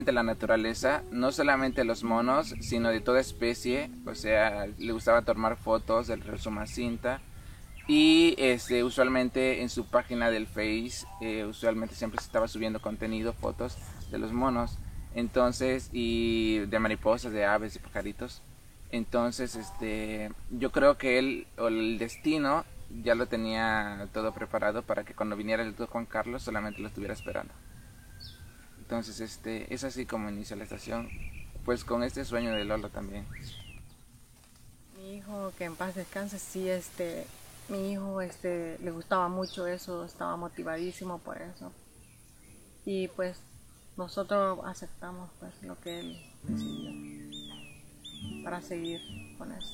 de la naturaleza, no solamente los monos, sino de toda especie. O sea, le gustaba tomar fotos del río Sumacinta. Y usualmente en su página del Face, usualmente siempre se estaba subiendo contenido, fotos de los monos. Entonces, y de mariposas, de aves, de pajaritos. Entonces, yo creo que él, o el destino, ya lo tenía todo preparado para que cuando viniera el Juan Carlos solamente lo estuviera esperando. Entonces, es así como inicia la estación, pues con este sueño de Lolo también. Mi hijo, que en paz descanse, sí, mi hijo, le gustaba mucho eso, estaba motivadísimo por eso. Y pues nosotros aceptamos pues lo que él decidió para seguir con eso.